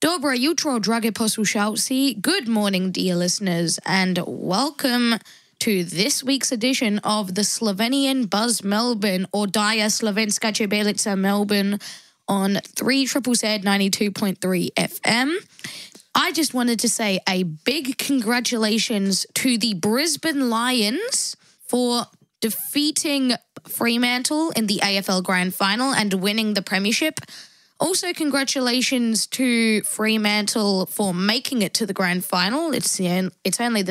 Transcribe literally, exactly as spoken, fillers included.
Dobro jutro, drage poslušalci. Good morning, dear listeners, and welcome to this week's edition of the Slovenian Buzz Melbourne, or Oddaja Slovenska Čebelica Melbourne, on three Z Z Z ninety-two point three F M. I just wanted to say a big congratulations to the Brisbane Lions for defeating Fremantle in the A F L Grand Final and winning the premiership. Also, congratulations to Fremantle for making it to the Grand Final. It's, it's only the